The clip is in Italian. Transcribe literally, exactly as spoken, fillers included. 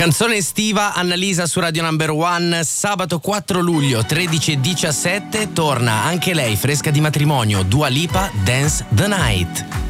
Canzone estiva, Annalisa su Radio Number One. Sabato quattro luglio, tredici e diciassette, torna anche lei fresca di matrimonio, Dua Lipa, Dance the Night.